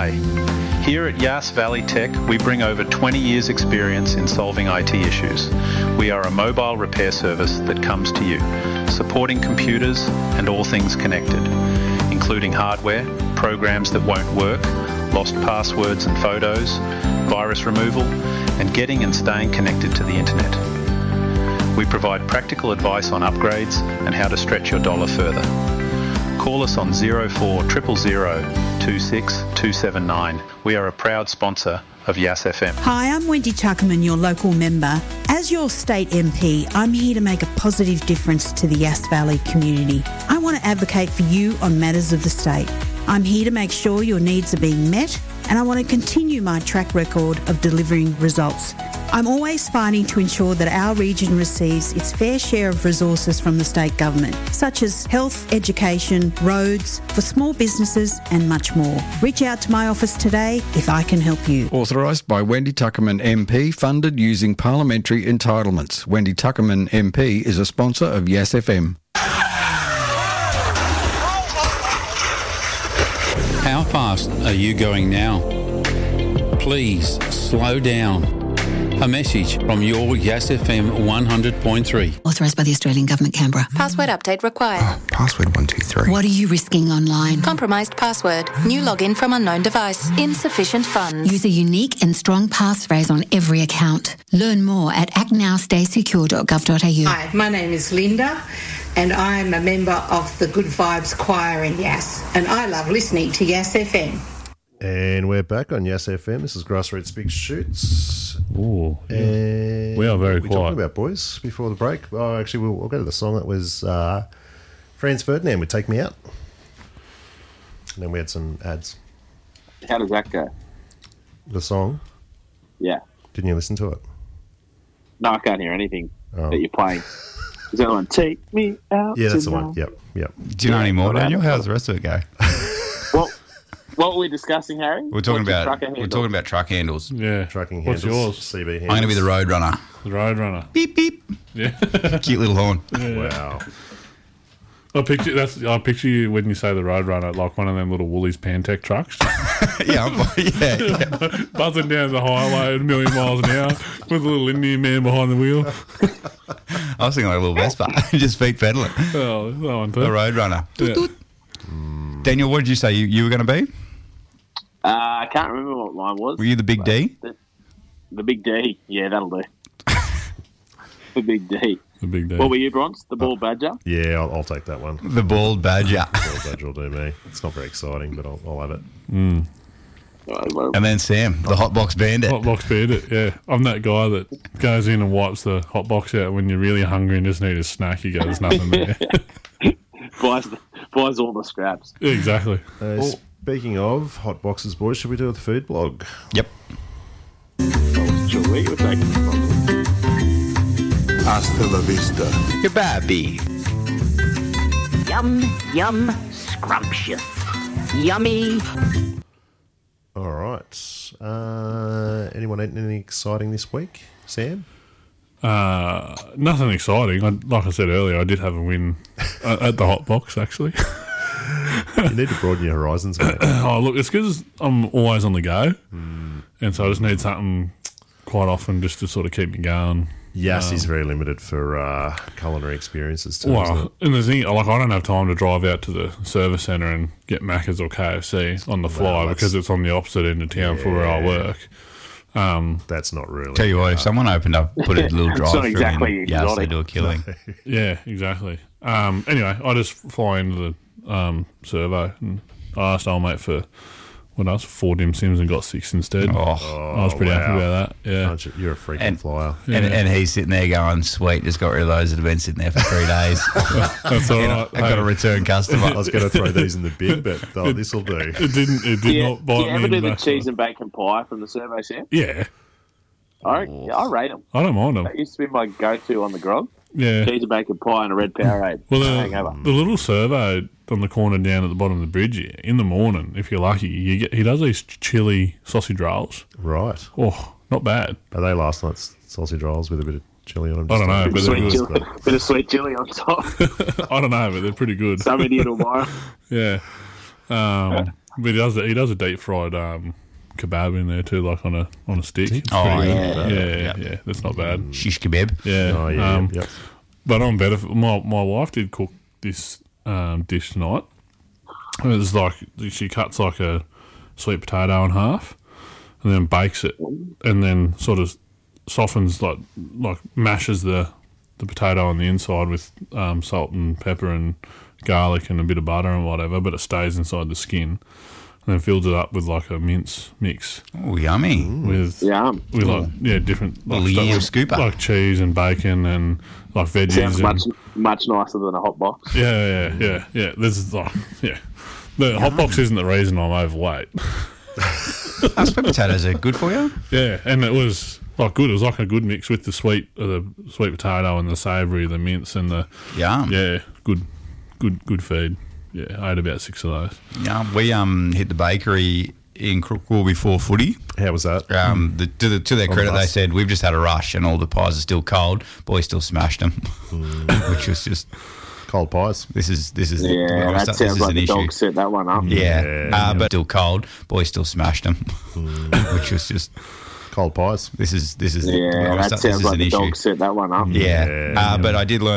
Hi. Here at Yass Valley Tech, we bring over 20 years' experience in solving IT issues. We are a mobile repair service that comes to you, supporting computers and all things connected, including hardware, programs that won't work, lost passwords and photos, virus removal, and getting and staying connected to the internet. We provide practical advice on upgrades and how to stretch your dollar further. Call us on 0400 26 279. We are a proud sponsor of Yass FM. Hi, I'm Wendy Tuckerman, your local member. As your state MP, I'm here to make a positive difference to the Yass Valley community. I want to advocate for you on matters of the state. I'm here to make sure your needs are being met, and I want to continue my track record of delivering results. I'm always fighting to ensure that our region receives its fair share of resources from the state government, such as health, education, roads, for small businesses and much more. Reach out to my office today if I can help you. Authorised by Wendy Tuckerman MP, funded using parliamentary entitlements. Wendy Tuckerman MP is a sponsor of Yass FM. How fast are you going now? Please slow down. A message from your Yass FM 100.3. Authorised by the Australian Government, Canberra. Password update required. Password 123. What are you risking online? Compromised password. New login from unknown device. Insufficient funds. Use a unique and strong passphrase on every account. Learn more at actnowstaysecure.gov.au. Hi, my name is Linda and I'm a member of the Good Vibes Choir in Yass, and I love listening to Yass FM. And we're back on Yass FM. This is Grassroots Big Shoots. Oh, yeah. And we are very quiet. quiet. Talking about boys before the break. Oh, actually, we'll go to the song that was Franz Ferdinand would Take Me Out. And then we had some ads. How does that go? The song? Yeah. Didn't you listen to it? No, I can't hear anything that you're playing. Is that one? Take me out. Yeah, that's tonight. the one. Yep. Do you know any more, Daniel? How's the rest of it go? What were we discussing, Harry? We're talking about truck handles. Yeah. Trucking What's handles. yours? CB handles. I'm going to be the Roadrunner. The Roadrunner. Beep, beep. Yeah. Cute little horn. Yeah. Wow. I picture you when you say the Roadrunner, like one of them little Woolies Pantech trucks. yeah. Buzzing down the highway at a million miles an hour with a little Indian man behind the wheel. I was thinking like a little Vespa, just feet pedaling. Oh, that one too. The Roadrunner. Yeah. Daniel, what did you say you were going to be? I can't remember what mine was. Were you the Big D? The Big D. Yeah, that'll do. The Big D. The Big D. What were you, Bronze? The Bald Badger? Yeah, I'll take that one. The Bald Badger. The Bald Badger will do me. It's not very exciting, but I'll have it. Mm. And then Sam, the Hotbox Bandit. Hotbox Bandit, yeah. I'm that guy that goes in and wipes the hotbox out when you're really hungry and just need a snack. You go, there's nothing there. Buys all the scraps. Yeah, exactly. Speaking of hot boxes, boys, should we do the food blog? Yep. Sure, where you were taking it from. Hasta la vista. Kebabby. Yum, yum, scrumptious. Yummy. All right. Anyone eating anything exciting this week? Sam? Nothing exciting. Like I said earlier, I did have a win at the hot box, actually. You need to broaden your horizons, mate. Oh, look, it's because I'm always on the go, and so I just need something quite often just to sort of keep me going. Yes, he's very limited for culinary experiences too. Well, and the thing, like, I don't have time to drive out to the service centre and get Macca's or KFC on the fly because it's on the opposite end of town for where I work. That's not really. Tell you what, if someone opened up, put a little drive-through exactly in, yes, they do a killing. Yeah, exactly. Anyway, I just fly into the servo and I asked old mate for what else? 4 dim sims and got 6 instead. I was pretty happy about that. Yeah, you're a freaking flyer. Yeah. And he's sitting there going, "Sweet, just got rid of those that have been sitting there for 3 days." That's all right. I got a return customer. I was going to throw these in the bin, but this will do. It did not bite me. Do you ever do the cheese and bacon pie from the servo set? Yeah. I rate them. I don't mind them. That used to be my go-to on the grog. Yeah. Cheese and bacon pie and a red Powerade. Well, the little servo on the corner down at the bottom of the bridge here, in the morning, if you're lucky, he does these chili sausage rolls. Right. Oh, not bad. Are they last night's sausage rolls with a bit of chili on them? I don't know, but they're good. Bit of sweet chili on top. I don't know, but they're pretty good. Some idiot will buy them. Yeah. But he does a deep fried kebab in there too, like on a stick. It's Oh, pretty yeah. good. Yeah. That's not bad. Shish kebab. Yeah. Oh, yeah. Yep. But I'm better. My wife did cook this dish tonight. It was like she cuts like a sweet potato in half, and then bakes it, and then sort of softens like mashes the potato on the inside with salt and pepper and garlic and a bit of butter and whatever, but it stays inside the skin. And then fills it up with like a mince mix. Oh, yummy. With like different like Little stuff, scooper. like cheese and bacon and like veggies. Sounds and, much nicer than a hot box. Yeah. This is like the hot box isn't the reason I'm overweight. Sweet potatoes are good for you. Yeah, and it was like good. It was like a good mix with the sweet potato and the savoury, the mince and the good feed. Yeah, I ate about 6 of those. Yeah, we hit the bakery in Crookwell before footy. How was that? To their credit, they said we've just had a rush and all the pies are still cold. Boys still smashed them, which was just cold pies. This is that sounds like the dog set that one up. Yeah, but still cold. Boys still smashed them, which was just cold pies. This is that sounds like the dog set that one up. Yeah, but I did learn